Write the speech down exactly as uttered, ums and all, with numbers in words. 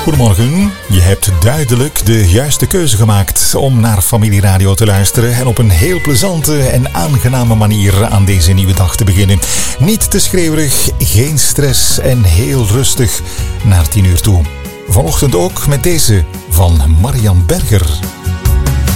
Goedemorgen. Je hebt duidelijk de juiste keuze gemaakt om naar Familieradio te luisteren en op een heel plezante en aangename manier aan deze nieuwe dag te beginnen. Niet te schreeuwerig, geen stress en heel rustig naar tien uur toe. Vanochtend ook met deze van Marian Berger.